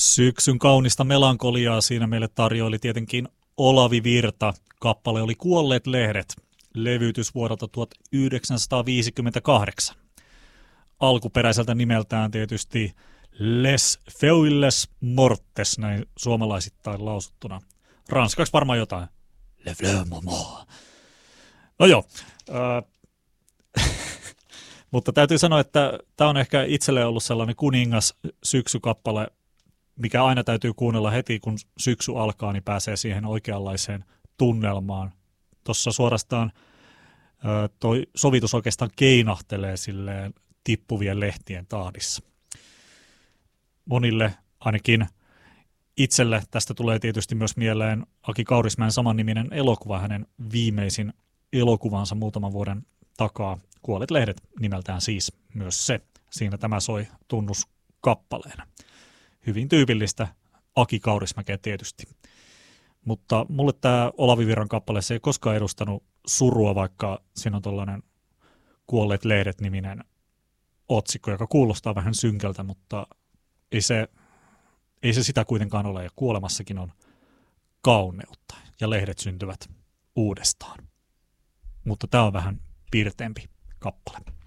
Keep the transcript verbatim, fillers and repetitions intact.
Syksyn kaunista melankoliaa siinä meille tarjoili tietenkin Olavi Virta. Kappale oli Kuolleet lehdet, levytys vuodelta tuhatyhdeksänsataaviisikymmentäkahdeksan. Alkuperäiseltä nimeltään tietysti Les Feuilles Mortes, näin suomalaisittain lausuttuna. Ranskaksi varmaan jotain. Le Fleur Momo. No joo. Äh, mutta täytyy sanoa, että tämä on ehkä itselle ollut sellainen kuningas syksykappale, mikä aina täytyy kuunnella heti, kun syksy alkaa, niin pääsee siihen oikeanlaiseen tunnelmaan. Tuossa suorastaan äh, toi sovitus oikeastaan keinahtelee silleen tippuvien lehtien tahdissa. Monille, ainakin itselle, tästä tulee tietysti myös mieleen Aki Kaurismäen samanniminen elokuva, hänen viimeisin elokuvansa muutaman vuoden takaa. Kuolleet lehdet nimeltään siis myös se. Siinä tämä soi tunnuskappaleena. Hyvin tyypillistä Aki Kaurismäkeä tietysti. Mutta mulle tämä Olavi Virran kappale, se ei koskaan edustanut surua, vaikka siinä on tuollainen Kuolleet lehdet -niminen otsikko, joka kuulostaa vähän synkältä, mutta ei se, ei se sitä kuitenkaan ole. Ja kuolemassakin on kauneutta ja lehdet syntyvät uudestaan. Mutta tämä on vähän piirteempi kappale.